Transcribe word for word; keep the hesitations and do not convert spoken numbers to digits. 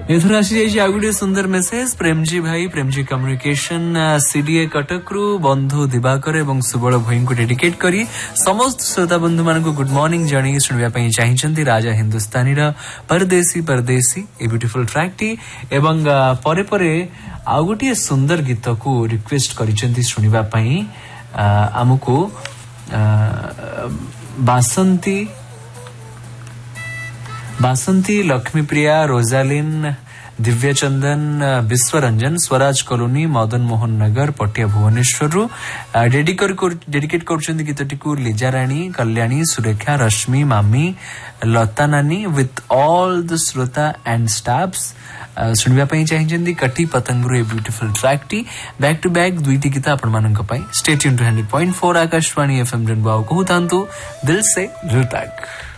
एथर आसी आ गोटे सुंदर मेसेज प्रेमजी भाई प्रेमजी कम्युनिकेशन सीडीए कटक रु बंधु दिवाकर एवं सुबल भई को डेडिकेट करी समस्त श्रोता बंधु मान को गुड मॉर्निंग जणी सुनबा पई चाहिचंती राजा हिंदुस्तानी रा परदेसी परदेसी ए ब्यूटीफुल ट्रैक टी एवं परे परे आ गोटे सुंदर गीत को रिक्वेस्ट करिसंती सुनिबा पई हमको बासंती बासंती लक्ष्मी प्रिया रोजालिन दिव्यचंदन विश्वरंजन स्वराज कॉलोनी मदन मोहन नगर पटिया भुवनेश्वर रु डेडिकेट कर गीतटी को लीजा राणी कल्याणी सुरेखा रश्मि मामी लता नानी विथ ऑल द श्रोता एंड स्टाफ्स सुनिबा पई चाहिचंदी कटी पतंगरु a beautiful track T back to back दुईटी गीत आपण मानक पई stay tune two hundred point four Akashvani FM rainbow को तांतु दिल से दिल तक।